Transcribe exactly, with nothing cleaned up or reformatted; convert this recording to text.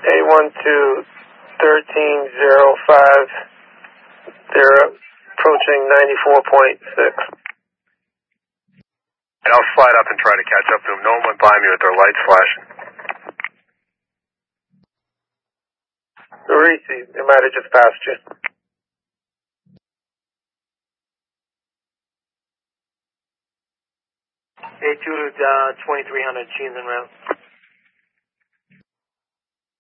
eight one two, one three zero five. They're approaching ninety-four point six. And I'll slide up and try to catch up to them. No one went by me with their lights flashing. Reese, they might have just passed you. eight two to uh, twenty-three hundred, Cheese and Route.